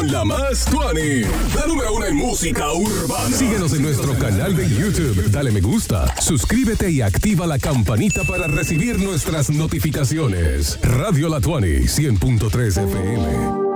con la más tuani, la número 1 en música urbana. Síguenos en nuestro canal de YouTube, dale me gusta, suscríbete y activa la campanita para recibir nuestras notificaciones. Radio La Tuani, 100.3 FM.